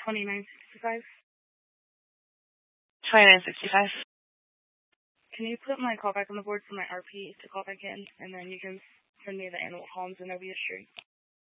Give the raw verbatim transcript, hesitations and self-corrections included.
twenty-nine sixty-five. twenty-nine sixty-five. Can you put my callback on the board for my R P to call back in, and then you can send me the animal columns in Novia Street?